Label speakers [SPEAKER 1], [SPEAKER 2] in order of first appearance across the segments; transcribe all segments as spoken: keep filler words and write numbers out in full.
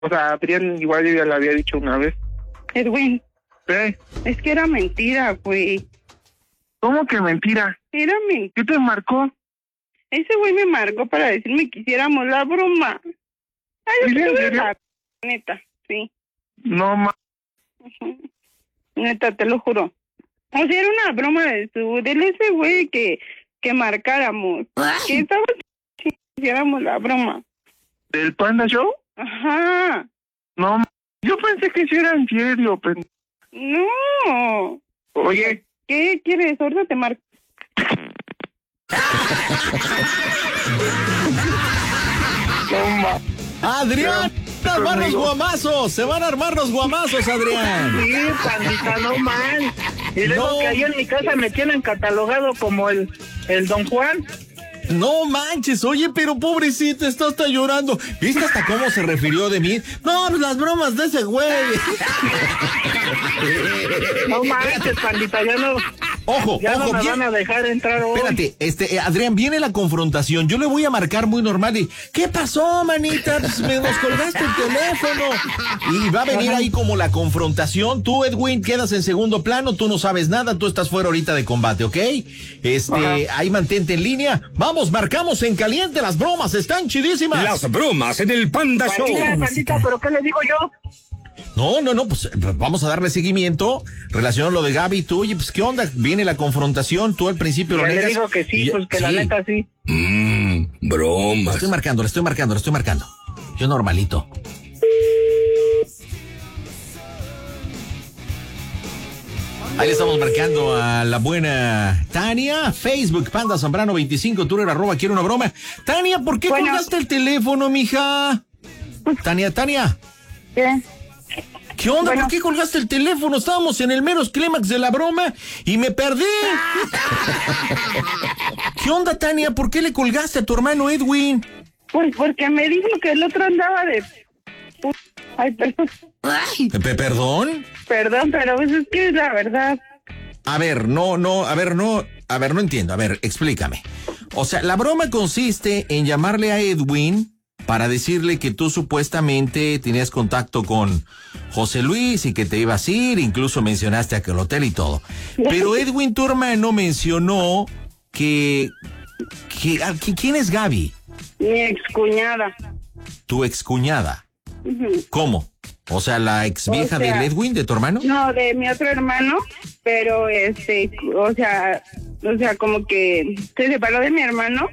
[SPEAKER 1] O sea, Adrián igual yo ya le había dicho una vez.
[SPEAKER 2] Edwin,
[SPEAKER 1] ¿Eh?
[SPEAKER 2] es que era mentira, güey.
[SPEAKER 1] ¿Cómo que mentira?
[SPEAKER 2] Era mentira.
[SPEAKER 1] ¿Qué te marcó?
[SPEAKER 2] Ese güey me marcó para decirme que hiciéramos la broma. Ay, yo
[SPEAKER 1] ¿Sí, en
[SPEAKER 2] tuve
[SPEAKER 1] serio?
[SPEAKER 2] la... Neta, sí.
[SPEAKER 1] No, ma...
[SPEAKER 2] Ujú. Neta, te lo juro. O sea, era una broma de su... Del ese güey que, que marcáramos. Que estaba... que hiciéramos la broma.
[SPEAKER 1] ¿Del Panda Show?
[SPEAKER 2] Ajá.
[SPEAKER 1] No, ma... Yo pensé que sí era en serio, pero...
[SPEAKER 2] No.
[SPEAKER 1] Oye...
[SPEAKER 2] ¿Qué quieres? Ahorita te marco.
[SPEAKER 1] No, ma...
[SPEAKER 3] ¡Adrián! ¡Se van a armar los guamazos! ¡Se van a armar los guamazos, Adrián!
[SPEAKER 1] Sí, pandita, no mal. Y luego
[SPEAKER 3] No.
[SPEAKER 1] que ahí en mi casa me tienen catalogado como el, el Don Juan.
[SPEAKER 3] No manches, oye, pero pobrecito, está hasta llorando. ¿Viste hasta cómo se refirió de mí? No, pues las bromas de ese güey.
[SPEAKER 1] No manches, pandita, ya no...
[SPEAKER 3] Ojo,
[SPEAKER 1] Ya
[SPEAKER 3] ojo,
[SPEAKER 1] no me
[SPEAKER 3] bien.
[SPEAKER 1] van a dejar entrar hoy.
[SPEAKER 3] Espérate, este, eh, Adrián, viene la confrontación. Yo le voy a marcar muy normal y, ¿qué pasó, manita? Pues me nos colgaste el teléfono. Y va a venir ahí como la confrontación. Tú, Edwin, quedas en segundo plano, tú no sabes nada, tú estás fuera ahorita de combate, ¿ok? Este,
[SPEAKER 1] Ajá.
[SPEAKER 3] ahí mantente en línea. Vamos, marcamos en caliente, las bromas están chidísimas.
[SPEAKER 4] Las bromas en el Panda Show.
[SPEAKER 1] Pandita, pandita, ¿pero qué le digo yo?
[SPEAKER 3] No, no, no, pues vamos a darle seguimiento. Relacionado a lo de Gaby, tú, oye, pues, ¿qué onda? Viene la confrontación, tú al principio lo
[SPEAKER 1] Ya le
[SPEAKER 3] negas.
[SPEAKER 1] digo que sí,
[SPEAKER 3] y-
[SPEAKER 1] pues que la
[SPEAKER 3] sí.
[SPEAKER 1] neta sí.
[SPEAKER 4] Mmm,
[SPEAKER 3] Le
[SPEAKER 4] bromas.
[SPEAKER 3] estoy marcando, le estoy marcando, le estoy marcando. Yo normalito. Ahí le estamos marcando a la buena Tania. Facebook, Panda Zambrano veinticinco, Twitter, arroba, quiero una broma. Tania, ¿por qué
[SPEAKER 2] Bueno.
[SPEAKER 3] colgaste el teléfono, mija? Tania, Tania.
[SPEAKER 2] ¿Qué?
[SPEAKER 3] ¿Qué onda?
[SPEAKER 2] Bueno.
[SPEAKER 3] ¿Por qué colgaste el teléfono? Estábamos en el meros clímax de la broma y me perdí. ¿Qué onda, Tania? ¿Por qué le colgaste a tu hermano Edwin?
[SPEAKER 2] Pues porque me dijo que el otro andaba de... pu- Ay, perdón.
[SPEAKER 3] Pe- ¿Perdón?
[SPEAKER 2] Perdón, pero pues es que es la verdad.
[SPEAKER 3] A ver, no, no, a ver, no, a ver, no entiendo. A ver, explícame. O sea, la broma consiste en llamarle a Edwin para decirle que tú supuestamente tenías contacto con José Luis y que te ibas a ir, incluso mencionaste aquel hotel y todo. Pero Edwin, tu hermano, mencionó que... que ah, ¿qui- ¿Quién es Gaby?
[SPEAKER 2] Mi excuñada.
[SPEAKER 3] Tu excuñada.
[SPEAKER 2] Ujú.
[SPEAKER 3] ¿Cómo? O sea, la ex vieja
[SPEAKER 2] O sea,
[SPEAKER 3] del Edwin, de tu hermano.
[SPEAKER 2] No, de mi otro hermano, pero este, o sea, o sea, como que se separó de mi hermano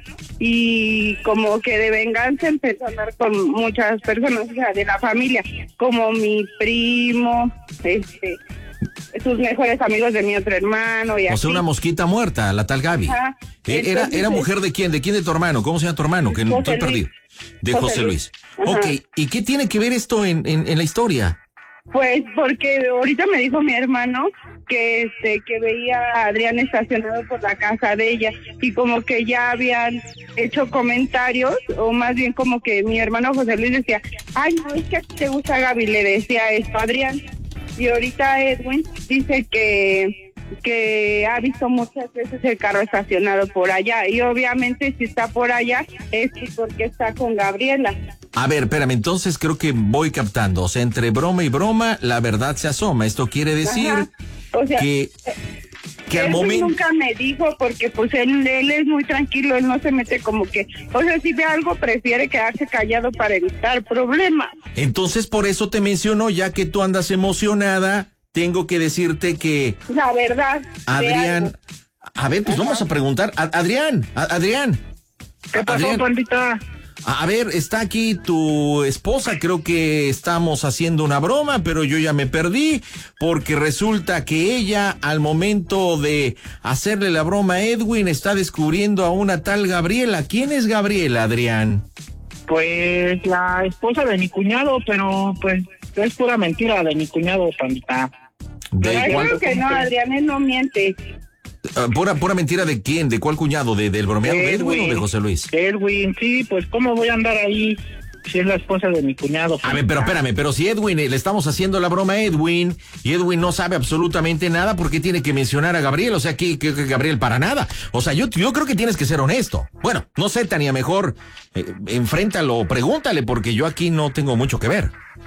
[SPEAKER 2] y como que de venganza empezó a andar con muchas personas, o sea, de la familia, como mi primo, este, sus mejores amigos de mi otro hermano y
[SPEAKER 3] O
[SPEAKER 2] así.
[SPEAKER 3] sea, una mosquita muerta, la tal Gaby.
[SPEAKER 2] Ajá.
[SPEAKER 3] Eh, Era,
[SPEAKER 2] Entonces,
[SPEAKER 3] era mujer de quién, de quién de tu hermano, ¿cómo se llama tu hermano? Que no
[SPEAKER 2] José
[SPEAKER 3] estoy
[SPEAKER 2] Luis.
[SPEAKER 3] perdido. De
[SPEAKER 2] José
[SPEAKER 3] José Luis.
[SPEAKER 2] Luis. Ajá.
[SPEAKER 3] Ok, ¿y qué tiene que ver esto en, en, en la historia?
[SPEAKER 2] Pues porque ahorita me dijo mi hermano que este que veía a Adrián estacionado por la casa de ella y como que ya habían hecho comentarios o más bien como que mi hermano José Luis decía, ay no, es que a ti te gusta Gaby, le decía esto a Adrián y ahorita Edwin dice que que ha visto muchas veces el carro estacionado por allá y obviamente si está por allá es porque está con Gabriela.
[SPEAKER 3] A ver, espérame, entonces creo que voy captando. O sea, entre broma y broma, la verdad se asoma. Esto quiere decir
[SPEAKER 2] Ajá. O sea,
[SPEAKER 3] que, que al
[SPEAKER 2] Edwin
[SPEAKER 3] momento...
[SPEAKER 2] nunca me dijo porque pues él, él es muy tranquilo, él no se mete como que, o sea, si ve algo prefiere quedarse callado para evitar problemas.
[SPEAKER 3] Entonces por eso te menciono, ya que tú andas emocionada, tengo que decirte que
[SPEAKER 2] La verdad. de
[SPEAKER 3] Adrián...
[SPEAKER 2] algo.
[SPEAKER 3] A ver, pues
[SPEAKER 2] Ajá.
[SPEAKER 3] vamos a preguntar. A- Adrián, a- Adrián.
[SPEAKER 1] ¿Qué pasó,
[SPEAKER 3] Adrián.
[SPEAKER 1] pandita?
[SPEAKER 3] A ver, está aquí tu esposa, creo que estamos haciendo una broma, pero yo ya me perdí, porque resulta que ella, al momento de hacerle la broma a Edwin, está descubriendo a una tal Gabriela. ¿Quién es Gabriela, Adrián?
[SPEAKER 1] Pues la esposa de mi cuñado, pero pues es pura mentira de mi cuñado, pandita.
[SPEAKER 3] ¿De
[SPEAKER 2] Ay,
[SPEAKER 3] cuál-
[SPEAKER 2] claro que no, Adrián, él no miente.
[SPEAKER 3] ah, pura, pura mentira de quién? ¿De cuál cuñado? ¿De, del bromeado de Edwin o de José Luis?
[SPEAKER 1] Edwin, sí, pues cómo voy a andar ahí si es la esposa de mi cuñado.
[SPEAKER 3] A ver, pero espérame, pero si Edwin, le estamos haciendo la broma a Edwin, y Edwin no sabe absolutamente nada, ¿por qué tiene que mencionar a Gabriel? O sea, que, que, que Gabriel para nada. O sea, yo, yo creo que tienes que ser honesto. Bueno, no sé, Tania, mejor eh, enfréntalo, pregúntale, porque yo aquí no tengo mucho que ver.